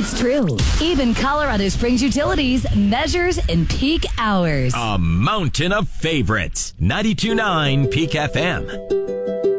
It's true. Even Colorado Springs Utilities measures in peak hours. A mountain of favorites. 92.9 Peak FM.